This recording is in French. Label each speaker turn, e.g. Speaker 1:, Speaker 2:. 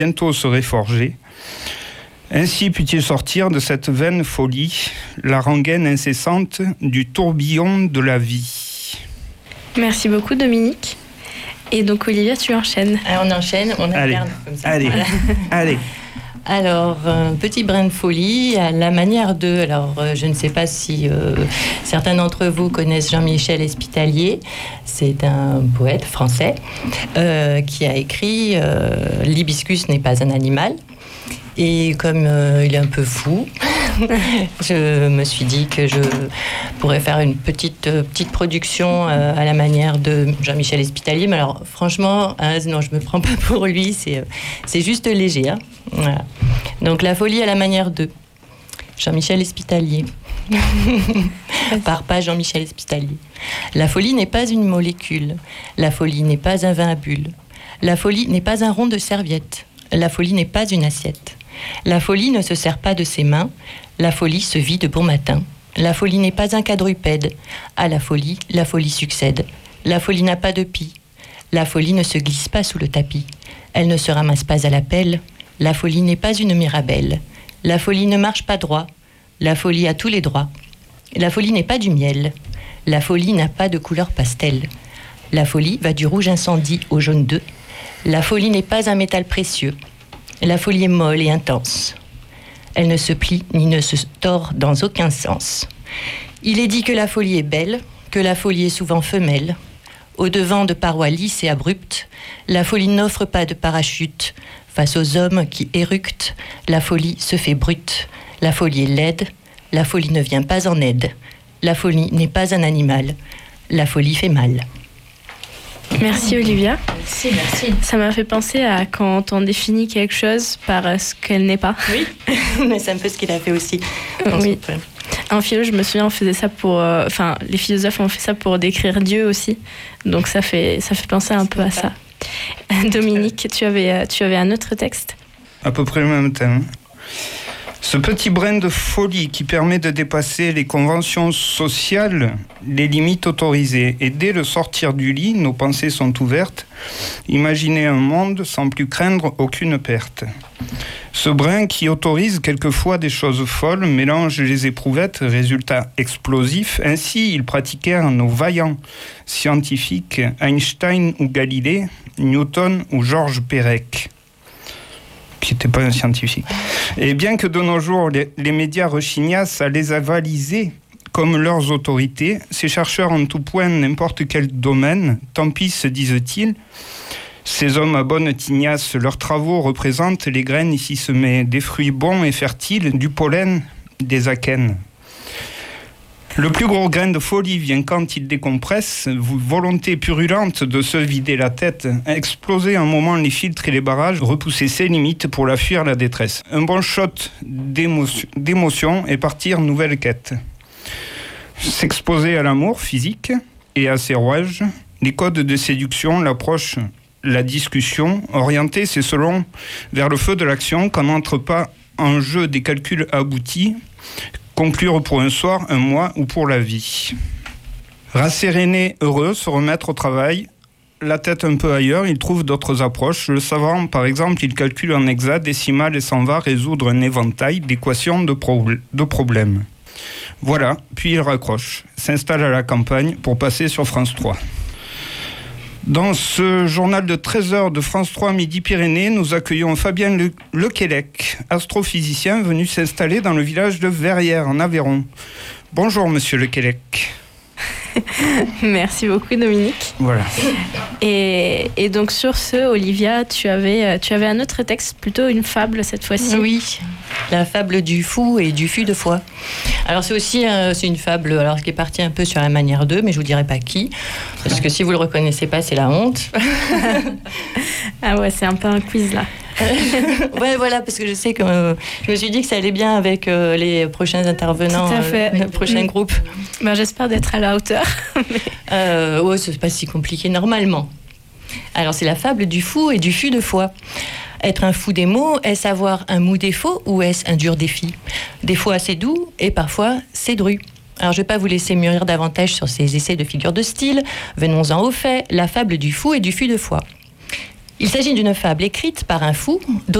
Speaker 1: bientôt serait forgé. Ainsi put-il sortir de cette vaine folie, la rengaine incessante du tourbillon de la vie.
Speaker 2: Merci beaucoup Dominique. Et donc Olivia, tu enchaînes.
Speaker 3: Alors, on enchaîne, on alterne comme ça.
Speaker 1: Allez,
Speaker 3: voilà.
Speaker 1: allez.
Speaker 3: Alors, un petit brin de folie à la manière de... Alors, je ne sais pas si certains d'entre vous connaissent Jean-Michel Espitalier. C'est un poète français qui a écrit « L'hibiscus n'est pas un animal ». Et comme il est un peu fou, je me suis dit que je pourrais faire une petite production à la manière de Jean-Michel Espitalier. Mais alors, franchement, non, je ne me prends pas pour lui, c'est juste léger. Hein. Voilà. Donc, la folie à la manière de Jean-Michel Espitalier. Par pas Jean-Michel Espitalier. La folie n'est pas une molécule. La folie n'est pas un vin à bulles. La folie n'est pas un rond de serviette. La folie n'est pas une assiette. La folie ne se sert pas de ses mains. La folie se vit de bon matin. La folie n'est pas un quadrupède. À la folie succède. La folie n'a pas de pis. La folie ne se glisse pas sous le tapis. Elle ne se ramasse pas à la pelle. La folie n'est pas une mirabelle. La folie ne marche pas droit. La folie a tous les droits. La folie n'est pas du miel. La folie n'a pas de couleur pastel. La folie va du rouge incendie au jaune d'œuf. La folie n'est pas un métal précieux. La folie est molle et intense. Elle ne se plie ni ne se tord dans aucun sens. Il est dit que la folie est belle, que la folie est souvent femelle. Au-devant de parois lisses et abruptes, la folie n'offre pas de parachute. Face aux hommes qui éructent, la folie se fait brute. La folie est laide, la folie ne vient pas en aide. La folie n'est pas un animal, la folie fait mal.
Speaker 2: Merci Olivia.
Speaker 3: Merci.
Speaker 2: Ça m'a fait penser à quand on définit quelque chose par ce qu'elle n'est pas.
Speaker 3: Oui, mais c'est un peu ce qu'il a fait aussi.
Speaker 2: Oui. En philo, je me souviens, on faisait ça pour... les philosophes ont fait ça pour décrire Dieu aussi. Donc ça fait penser un peu à ça. Dominique, tu avais un autre texte ?
Speaker 1: À peu près le même thème. Ce petit brin de folie qui permet de dépasser les conventions sociales, les limites autorisées. Et dès le sortir du lit, nos pensées sont ouvertes. Imaginer un monde sans plus craindre aucune perte. Ce brin qui autorise quelquefois des choses folles mélange les éprouvettes, résultat explosif. Ainsi, ils pratiquèrent nos vaillants scientifiques Einstein ou Galilée, Newton ou Georges Perec, qui n'était pas un scientifique. Et bien que de nos jours, les médias rechignassent à les avaliser comme leurs autorités, ces chercheurs en tout point, n'importe quel domaine, tant pis se disent-ils, ces hommes à bonne tignasse, leurs travaux représentent les graines ici semées, des fruits bons et fertiles, du pollen, des akènes. Le plus gros grain de folie vient quand il décompresse, volonté purulente de se vider la tête, exploser un moment les filtres et les barrages, repousser ses limites pour la fuir la détresse. Un bon shot d'émotion et partir nouvelle quête. S'exposer à l'amour physique et à ses rouages, les codes de séduction, l'approche, la discussion, orienter, c'est selon vers le feu de l'action quand n'entre pas en jeu des calculs aboutis, conclure pour un soir, un mois ou pour la vie. Rasséréné, heureux, se remettre au travail, la tête un peu ailleurs, il trouve d'autres approches. Le savant, par exemple, il calcule en hexadécimal et s'en va résoudre un éventail d'équations de problèmes. Voilà, puis il raccroche, s'installe à la campagne pour passer sur France 3. Dans ce journal de 13h de France 3 Midi-Pyrénées, nous accueillons Fabien Lequelec, astrophysicien venu s'installer dans le village de Verrières, en Aveyron. Bonjour, monsieur Lequelec.
Speaker 2: Merci beaucoup, Dominique.
Speaker 1: Voilà.
Speaker 2: Et donc, sur ce, Olivia, tu avais un autre texte, plutôt une fable cette fois-ci.
Speaker 3: Oui, la fable du fou et du fût de foie. Alors, c'est aussi c'est une fable qui est partie un peu sur la manière d'eux, mais je ne vous dirai pas qui, parce que si vous ne le reconnaissez pas, c'est la honte.
Speaker 2: Ah ouais, c'est un peu un quiz, là.
Speaker 3: Ouais, voilà, parce que je sais que je me suis dit que ça allait bien avec les prochains intervenants,
Speaker 2: tout à fait.
Speaker 3: Le prochain groupe.
Speaker 2: Ben, j'espère d'être à la hauteur.
Speaker 3: Ouais, c'est pas si compliqué normalement. Alors, c'est la fable du fou et du fût de foie. Être un fou des mots, est-ce avoir un mou défaut ou est-ce un dur défi ? Des fois c'est doux et parfois c'est dru. Alors, je ne vais pas vous laisser mûrir davantage sur ces essais de figures de style. Venons-en au fait, la fable du fou et du fût de foie. Il s'agit d'une fable écrite par un fou,